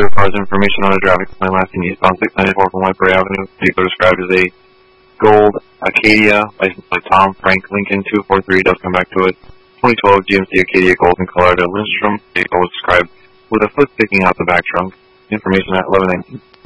zero cars information on a traffic sign lasting eastbound 694 from Whiteberry Avenue. Vehicle described as a gold Acadia, license plate Tom Frank Lincoln 243. Does come back to it. 2012 GMC Acadia Gold in Colorado Lindstrom. Vehicle was described with a foot sticking out the back trunk. Information at 1119.